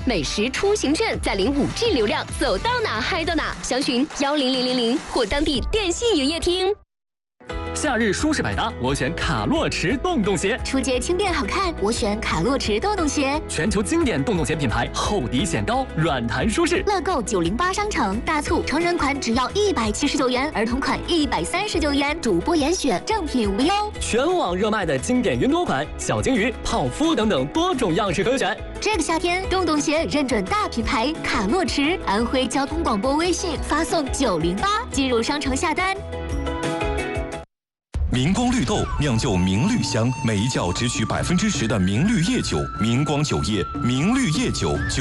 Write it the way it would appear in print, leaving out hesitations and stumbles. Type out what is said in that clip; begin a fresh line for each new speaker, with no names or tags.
美食出行券，再领5G 流量，走到哪嗨到哪。详询10000或当地电信营业厅。
夏日舒适百搭，我选卡洛驰洞洞鞋；
出街轻便好看，我选卡洛驰洞洞鞋。
全球经典洞洞鞋品牌，厚底显高，软弹舒适。
乐购908商城大促，成人款只要179元，儿童款139元，主播严选，正品无忧。
全网热卖的经典云朵款、小金鱼、泡芙等等多种样式可选。
这个夏天，洞洞鞋认准大品牌卡洛驰，安徽交通广播微信发送908进入商城下单。
明光绿豆酿就明绿香，每一窖只取10%的明绿叶酒，明光酒业，明绿叶酒。